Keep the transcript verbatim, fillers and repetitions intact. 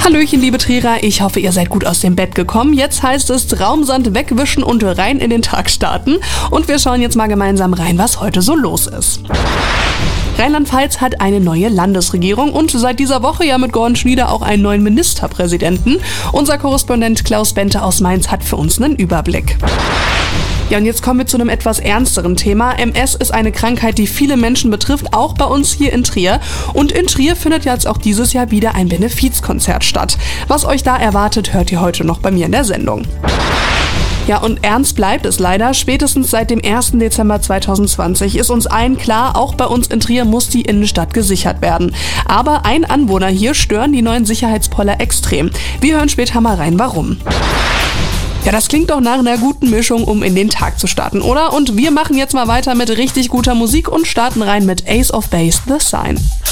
Hallöchen, liebe Trierer, ich hoffe, ihr seid gut aus dem Bett gekommen. Jetzt heißt es Traumsand wegwischen und rein in den Tag starten. Und wir schauen jetzt mal gemeinsam rein, was heute so los ist. Rheinland-Pfalz hat eine neue Landesregierung und seit dieser Woche ja mit Gordon Schnieder auch einen neuen Ministerpräsidenten. Unser Korrespondent Klaus Bente aus Mainz hat für uns einen Überblick. Ja, und jetzt kommen wir zu einem etwas ernsteren Thema. M S ist eine Krankheit, die viele Menschen betrifft, auch bei uns hier in Trier. Und in Trier findet jetzt auch dieses Jahr wieder ein Benefizkonzert statt. Was euch da erwartet, hört ihr heute noch bei mir in der Sendung. Ja, und ernst bleibt es leider. Spätestens seit dem ersten Dezember zweitausendzwanzig ist uns allen klar, auch bei uns in Trier muss die Innenstadt gesichert werden. Aber ein Anwohner hier stören die neuen Sicherheitspoller extrem. Wir hören später mal rein, warum. Ja, das klingt doch nach einer guten Mischung, um in den Tag zu starten, oder? Und wir machen jetzt mal weiter mit richtig guter Musik und starten rein mit Ace of Base, The Sign.